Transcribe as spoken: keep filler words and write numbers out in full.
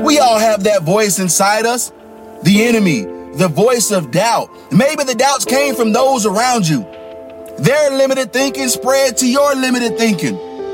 We all have that voice inside us, the enemy, the voice of doubt. Maybe the doubts came from those around you. Their limited thinking spread to your limited thinking.